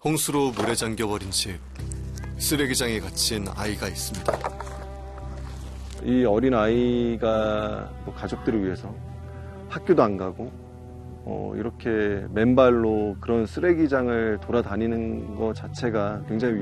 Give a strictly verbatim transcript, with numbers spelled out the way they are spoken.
홍수로 물에 잠겨버린 집, 쓰레기장에 갇힌 아이가 있습니다. 이 어린 아이가 뭐 가족들을 위해서 학교도 안 가고 어, 이렇게 맨발로 그런 쓰레기장을 돌아다니는 것 자체가 굉장히